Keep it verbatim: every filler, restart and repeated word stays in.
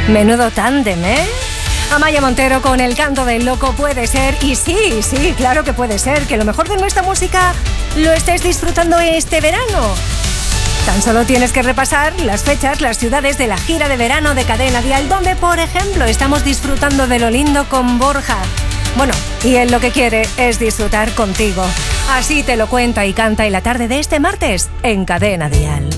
Menudo tándem, ¿eh? Amaya Montero con El canto del loco. Puede ser, y sí, sí, claro que puede ser, que lo mejor de nuestra música lo estés disfrutando este verano. Tan solo tienes que repasar las fechas, las ciudades de la gira de verano de Cadena Dial, donde, por ejemplo, estamos disfrutando de lo lindo con Borja. Bueno, y él lo que quiere es disfrutar contigo. Así te lo cuenta y canta en la tarde de este martes en Cadena Dial.